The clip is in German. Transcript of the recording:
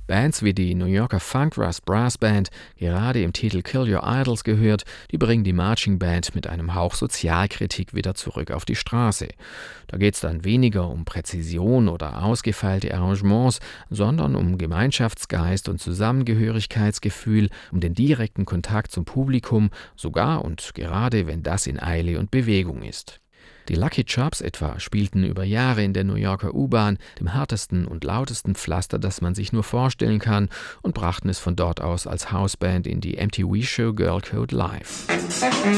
Bands wie die New Yorker Funk Rush Brass Band, gerade im Titel Kill Your Idols gehört, die bringen die Marching Band mit einem Hauch Sozialkritik wieder zurück auf die Straße. Da geht es dann weniger um Präzision oder ausgefeilte Arrangements, sondern um Gemeinschaftsgeist und Zusammengehörigkeitsgefühl, um den direkten Kontakt zum Publikum, sogar und gerade wenn das in Eile und Bewegung ist. Die Lucky Charms etwa spielten über Jahre in der New Yorker U-Bahn, dem härtesten und lautesten Pflaster, das man sich nur vorstellen kann, und brachten es von dort aus als Hausband in die MTV-Show Girl Code Live.